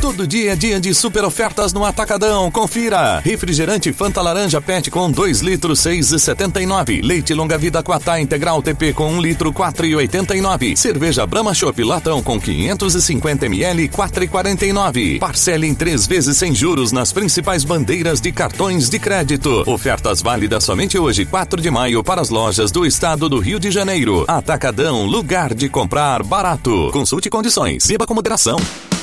Todo dia é dia de super ofertas no Atacadão. Confira. Refrigerante Fanta Laranja PET com 2 litros 6,79. Leite Longa Vida Quatá Integral TP com 1 litro 4,89. Cerveja Brahma Chopp Latão com 550 ml 4,49. Parcele em 3 vezes sem juros nas principais bandeiras de cartões de crédito. Ofertas válidas somente hoje, 4 de maio, para as lojas do estado do Rio de Janeiro. Atacadão, lugar de comprar barato. Consulte condições. Beba com moderação.